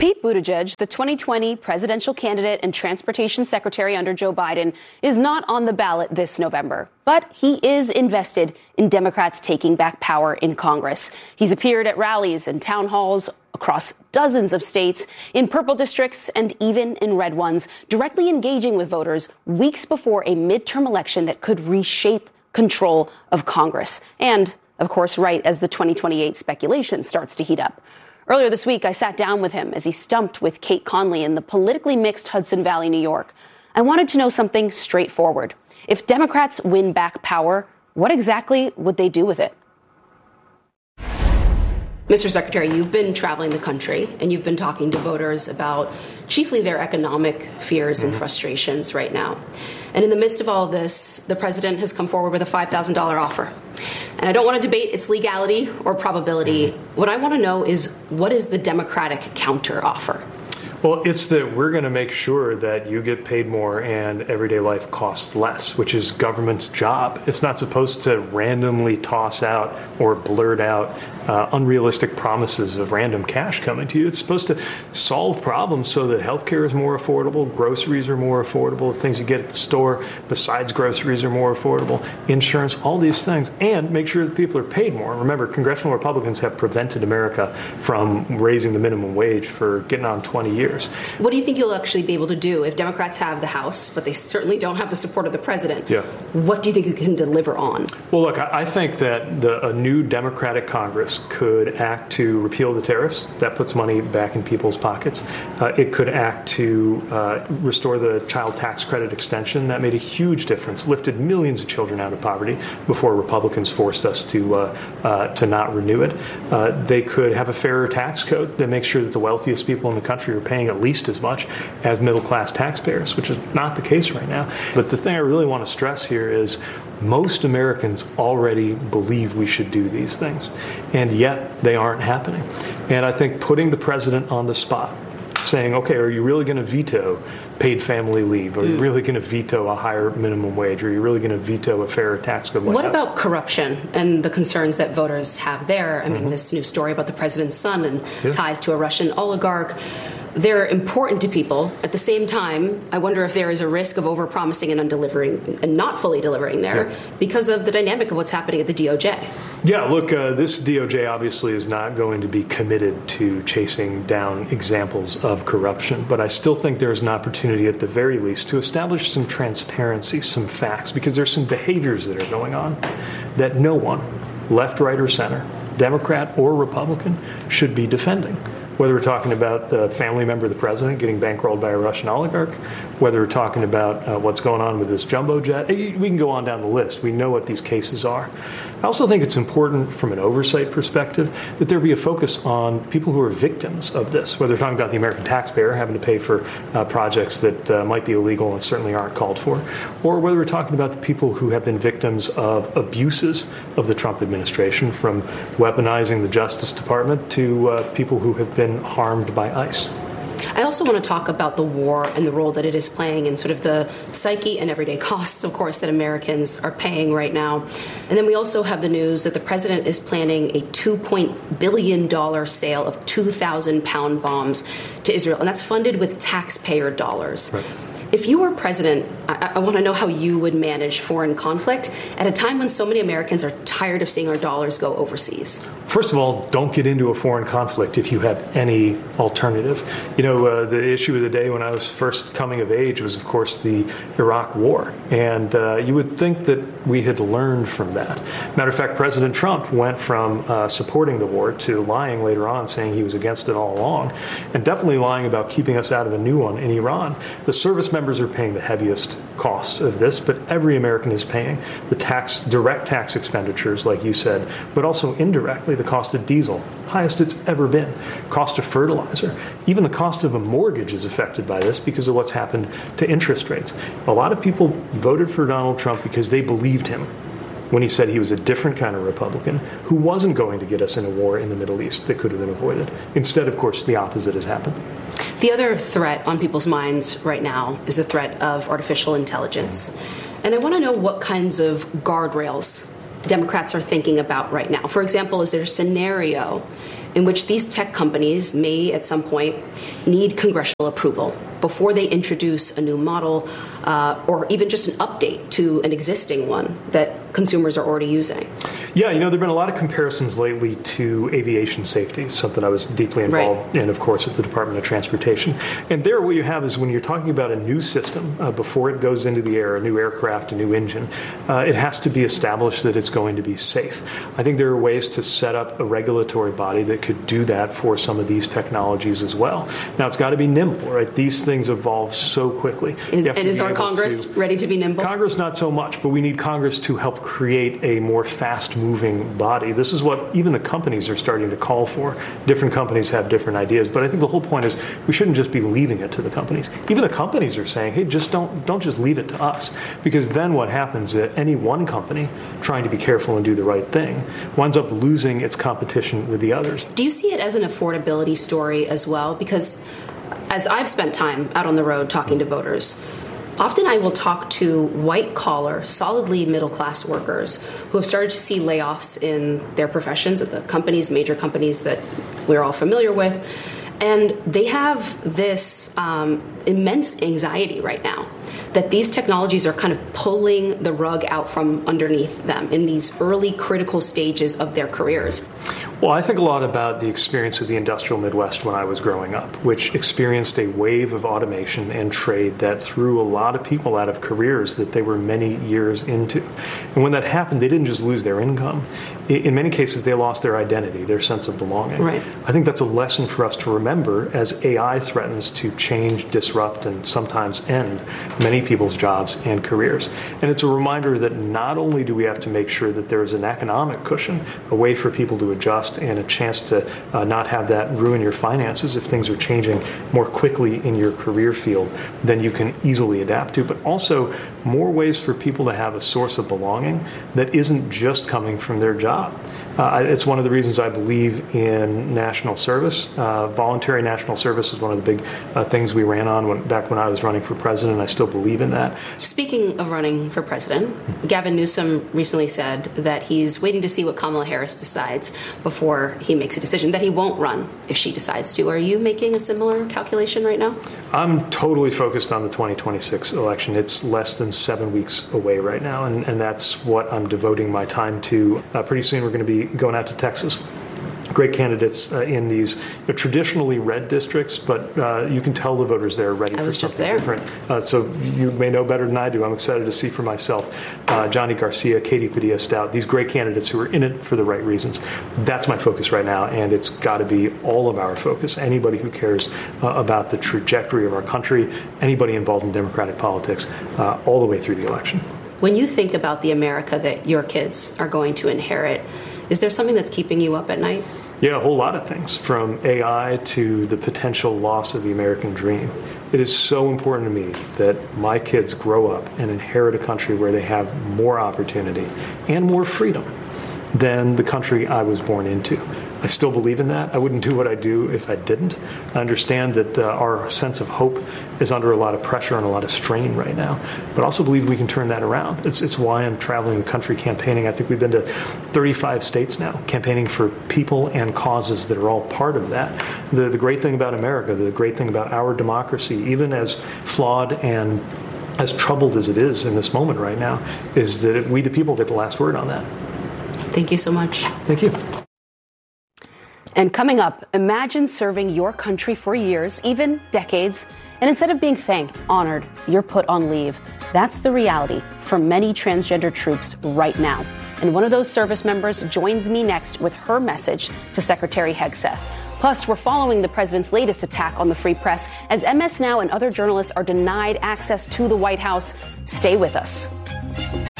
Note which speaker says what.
Speaker 1: Pete Buttigieg, the 2020 presidential candidate and transportation secretary under Joe Biden, is not on the ballot this November, but he is invested in Democrats taking back power in Congress. He's appeared at rallies and town halls across dozens of states, in purple districts and even in red ones, directly engaging with voters weeks before a midterm election that could reshape control of Congress. And, of course, right as the 2028 speculation starts to heat up. Earlier this week, I sat down with him as he stumped with Kate Conley in the politically mixed Hudson Valley, New York. I wanted to know something straightforward. If Democrats win back power, what exactly would they do with it? Mr. Secretary, you've been traveling the country and you've been talking to voters about chiefly their economic fears and frustrations right now. And in the midst of all of this, the president has come forward with a $5,000 offer. And I don't want to debate its legality or probability. What I want to know is, what is the Democratic counter offer?
Speaker 2: Well, it's that we're going to make sure that you get paid more and everyday life costs less, which is government's job. It's not supposed to randomly toss out or blurt out unrealistic promises of random cash coming to you. It's supposed to solve problems so that healthcare is more affordable, groceries are more affordable, things you get at the store besides groceries are more affordable, insurance, all these things, and make sure that people are paid more. Remember, congressional Republicans have prevented America from raising the minimum wage for getting on 20 years.
Speaker 1: What do you think you'll actually be able to do if Democrats have the House, but they certainly don't have the support of the president?
Speaker 2: Yeah.
Speaker 1: What do you think you can deliver on?
Speaker 2: Well, look, I think that a new Democratic Congress could act to repeal the tariffs. That puts money back in people's pockets. It could act to restore the child tax credit extension. That made a huge difference, lifted millions of children out of poverty before Republicans forced us to not renew it. They could have a fairer tax code that makes sure that the wealthiest people in the country are paying at least as much as middle-class taxpayers, which is not the case right now. But the thing I really want to stress here is most Americans already believe we should do these things, and yet they aren't happening. And I think putting the president on the spot, saying, okay, are you really going to veto paid family leave? Are you really going to veto a higher minimum wage? Are you really going to veto a fairer tax code?
Speaker 1: What about corruption and the concerns that voters have there? I mean, this new story about the president's son and ties to a Russian oligarch. They're important to people. At the same time, I wonder if there is a risk of overpromising and undelivering and not fully delivering there because of the dynamic of what's happening at the DOJ.
Speaker 2: Yeah, look, this DOJ obviously is not going to be committed to chasing down examples of corruption, but I still think there's an opportunity at the very least to establish some transparency, some facts, because there's some behaviors that are going on that no one, left, right, or center, Democrat or Republican, should be defending. Whether we're talking about the family member of the president getting bankrolled by a Russian oligarch, whether we're talking about what's going on with this jumbo jet, we can go on down the list. We know what these cases are. I also think it's important from an oversight perspective that there be a focus on people who are victims of this, whether we're talking about the American taxpayer having to pay for projects that might be illegal and certainly aren't called for, or whether we're talking about the people who have been victims of abuses of the Trump administration, from weaponizing the Justice Department to people who have been harmed by ICE.
Speaker 1: I also want to talk about the war and the role that it is playing in sort of the psyche and everyday costs, of course, that Americans are paying right now. And then we also have the news that the president is planning a $2 billion sale of 2,000-pound bombs to Israel, and that's funded with taxpayer dollars.
Speaker 2: Right.
Speaker 1: If you were president, I want to know how you would manage foreign conflict at a time when so many Americans are tired of seeing our dollars go overseas.
Speaker 2: First of all, don't get into a foreign conflict if you have any alternative. You know, the issue of the day when I was first coming of age was, of course, the Iraq War. And you would think that we had learned from that. Matter of fact, President Trump went from supporting the war to lying later on, saying he was against it all along, and definitely lying about keeping us out of a new one in Iran. The service members are paying the heaviest cost of this, but every American is paying the direct tax expenditures, like you said, but also indirectly the cost of diesel, highest it's ever been, cost of fertilizer. Even the cost of a mortgage is affected by this because of what's happened to interest rates. A lot of people voted for Donald Trump because they believed him when he said he was a different kind of Republican who wasn't going to get us in a war in the Middle East that could have been avoided. Instead, of course, the opposite has happened.
Speaker 1: The other threat on people's minds right now is the threat of artificial intelligence. And I want to know what kinds of guardrails Democrats are thinking about right now. For example, is there a scenario in which these tech companies may at some point need congressional approval before they introduce a new model or even just an update to an existing one that consumers are already using.
Speaker 2: Yeah, there have been a lot of comparisons lately to aviation safety, something I was deeply involved in, of course, at the Department of Transportation. And there what you have is when you're talking about a new system, before it goes into the air, a new aircraft, a new engine, it has to be established that it's going to be safe. I think there are ways to set up a regulatory body that could do that for some of these technologies as well. Now, it's got to be nimble, right? These things evolve so quickly.
Speaker 1: Is our Congress ready to be nimble?
Speaker 2: Congress, not so much, but we need Congress to help create a more fast-moving body. This is what even the companies are starting to call for. Different companies have different ideas, but I think the whole point is we shouldn't just be leaving it to the companies. Even the companies are saying, hey, just don't just leave it to us, because then what happens is any one company trying to be careful and do the right thing winds up losing its competition with the others.
Speaker 1: Do you see it as an affordability story as well? Because as I've spent time out on the road talking to voters, often I will talk to white-collar, solidly middle-class workers who have started to see layoffs in their professions at the companies, major companies that we're all familiar with. And they have this immense anxiety right now that these technologies are kind of pulling the rug out from underneath them in these early critical stages of their careers.
Speaker 2: Well, I think a lot about the experience of the industrial Midwest when I was growing up, which experienced a wave of automation and trade that threw a lot of people out of careers that they were many years into. And when that happened, they didn't just lose their income. In many cases, they lost their identity, their sense of belonging.
Speaker 1: Right.
Speaker 2: I think that's a lesson for us to remember as AI threatens to change, disrupt, and sometimes end many people's jobs and careers. And it's a reminder that not only do we have to make sure that there is an economic cushion, a way for people to adjust and a chance to not have that ruin your finances if things are changing more quickly in your career field than you can easily adapt to, but also more ways for people to have a source of belonging that isn't just coming from their job. It's one of the reasons I believe in national service. Voluntary national service is one of the big things we ran on back when I was running for president. I still believe in that.
Speaker 1: Speaking of running for president, Gavin Newsom recently said that he's waiting to see what Kamala Harris decides before he makes a decision, that he won't run if she decides to. Are you making a similar calculation right now?
Speaker 2: I'm totally focused on the 2026 election. It's less than 7 weeks away right now, and that's what I'm devoting my time to. Pretty soon we're going to be going out to Texas. Great candidates in these traditionally red districts, but you can tell the voters there are ready for something different. So you may know better than I do. I'm excited to see for myself Johnny Garcia, Katie Padilla-Stout, these great candidates who are in it for the right reasons. That's my focus right now, and it's got to be all of our focus. Anybody who cares about the trajectory of our country, anybody involved in democratic politics, all the way through the election.
Speaker 1: When you think about the America that your kids are going to inherit, is there something that's keeping you up at night?
Speaker 2: Yeah, a whole lot of things, from AI to the potential loss of the American dream. It is so important to me that my kids grow up and inherit a country where they have more opportunity and more freedom than the country I was born into. I still believe in that. I wouldn't do what I do if I didn't. I understand that our sense of hope is under a lot of pressure and a lot of strain right now, but I also believe we can turn that around. It's why I'm traveling the country campaigning. I think we've been to 35 states now, campaigning for people and causes that are all part of that. The great thing about America, the great thing about our democracy, even as flawed and as troubled as it is in this moment right now, is that we, the people, get the last word on that.
Speaker 1: Thank you so much.
Speaker 2: Thank you.
Speaker 1: And coming up, imagine serving your country for years, even decades, and instead of being thanked, honored, you're put on leave. That's the reality for many transgender troops right now. And one of those service members joins me next with her message to Secretary Hegseth. Plus, we're following the president's latest attack on the free press as MS Now and other journalists are denied access to the White House. Stay with us.